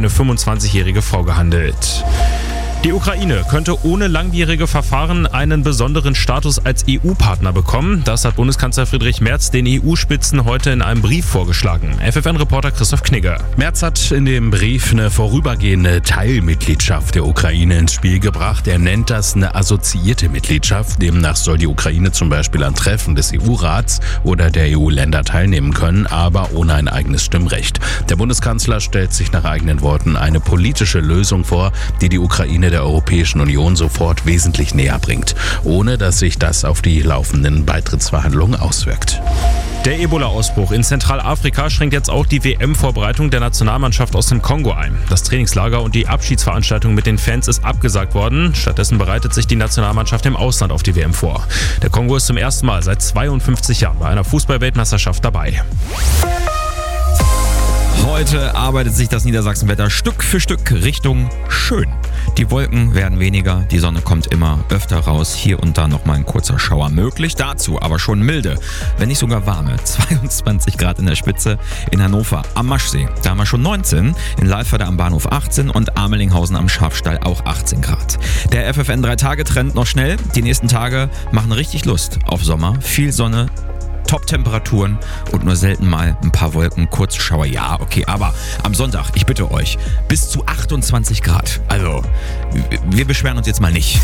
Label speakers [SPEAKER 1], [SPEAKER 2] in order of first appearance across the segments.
[SPEAKER 1] eine 25-jährige Frau gehandelt. Die Ukraine könnte ohne langwierige Verfahren einen besonderen Status als EU-Partner bekommen. Das hat Bundeskanzler Friedrich Merz den EU-Spitzen heute in einem Brief vorgeschlagen. FFN-Reporter Christoph Knigge.
[SPEAKER 2] Merz hat in dem Brief eine vorübergehende Teilmitgliedschaft der Ukraine ins Spiel gebracht. Er nennt das eine assoziierte Mitgliedschaft. Demnach soll die Ukraine zum Beispiel an Treffen des EU-Rats oder der EU-Länder teilnehmen können, aber ohne ein eigenes Stimmrecht. Der Bundeskanzler stellt sich nach eigenen Worten eine politische Lösung vor, die die Ukraine der Europäischen Union sofort wesentlich näher bringt, ohne dass sich das auf die laufenden Beitrittsverhandlungen auswirkt.
[SPEAKER 1] Der Ebola-Ausbruch in Zentralafrika schränkt jetzt auch die WM-Vorbereitung der Nationalmannschaft aus dem Kongo ein. Das Trainingslager und die Abschiedsveranstaltung mit den Fans ist abgesagt worden. Stattdessen bereitet sich die Nationalmannschaft im Ausland auf die WM vor. Der Kongo ist zum ersten Mal seit 52 Jahren bei einer Fußball-Weltmeisterschaft dabei.
[SPEAKER 3] Heute arbeitet sich das Niedersachsenwetter Stück für Stück Richtung schön. Die Wolken werden weniger, die Sonne kommt immer öfter raus. Hier und da noch mal ein kurzer Schauer möglich. Dazu aber schon milde, wenn nicht sogar warme. 22 Grad in der Spitze in Hannover am Maschsee. Da haben wir schon 19, in Leiferde am Bahnhof 18 und Amelinghausen am Schafstall auch 18 Grad. Der FFN 3-Tage-Trend noch schnell. Die nächsten Tage machen richtig Lust auf Sommer. Viel Sonne, Top-Temperaturen und nur selten mal ein paar Wolken, kurze Schauer. Ja, okay, aber am Sonntag, ich bitte euch, bis zu 28 Grad. Also, wir beschweren uns jetzt mal nicht.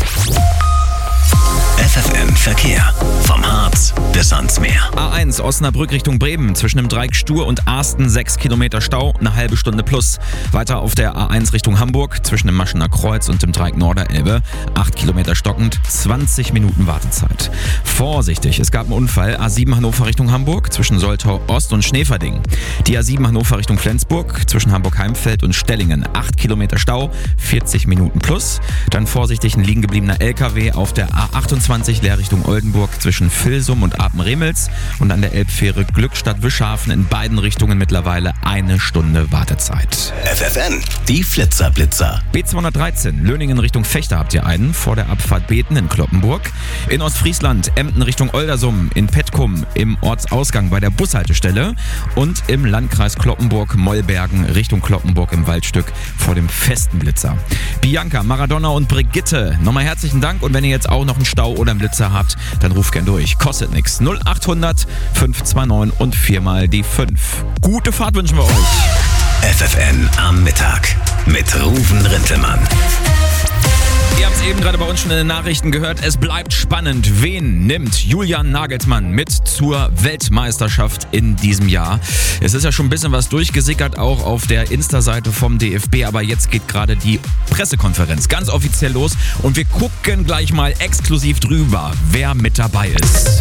[SPEAKER 4] FFN Verkehr. Vom Harz bis ans Meer.
[SPEAKER 3] A1 Osnabrück Richtung Bremen. Zwischen dem Dreieck Stur und Arsten 6 Kilometer Stau, eine halbe Stunde plus. Weiter auf der A1 Richtung Hamburg. Zwischen dem Maschener Kreuz und dem Dreieck Norderelbe. 8 Kilometer stockend, 20 Minuten Wartezeit. Vorsichtig, es gab einen Unfall. A7 Hannover Richtung Hamburg. Zwischen Soltau Ost und Schneverding. Die A7 Hannover Richtung Flensburg. Zwischen Hamburg-Heimfeld und Stellingen. 8 Kilometer Stau, 40 Minuten plus. Dann vorsichtig ein liegen gebliebener LKW auf der A28 Leer Richtung Oldenburg zwischen Vilsum und Apen-Remels und an der Elbfähre Glückstadt-Wischhafen in beiden Richtungen mittlerweile eine Stunde Wartezeit.
[SPEAKER 4] FFN, die Flitzer-Blitzer.
[SPEAKER 3] B213, Löningen Richtung Fechter habt ihr einen, vor der Abfahrt Beten in Cloppenburg. In Ostfriesland, Emden Richtung Oldersum, in Petkum im Ortsausgang bei der Bushaltestelle und im Landkreis Cloppenburg-Mollbergen Richtung Cloppenburg im Waldstück vor dem festen Blitzer. Bianca, Maradona und Brigitte, nochmal herzlichen Dank und wenn ihr jetzt auch noch einen Stau oder einen Blitzer habt, dann ruft gern durch. Kostet nichts. 0800 529 und 4 mal die 5. Gute Fahrt wünschen wir euch.
[SPEAKER 4] FFN am Mittag mit Ruven Rintelmann.
[SPEAKER 3] Ihr habt es eben gerade bei uns schon in den Nachrichten gehört. Es bleibt spannend. Wen nimmt Julian Nagelsmann mit zur Weltmeisterschaft in diesem Jahr? Es ist ja schon ein bisschen was durchgesickert, auch auf der Insta-Seite vom DFB. Aber jetzt geht gerade die Pressekonferenz ganz offiziell los. Und wir gucken gleich mal exklusiv drüber, wer mit dabei ist.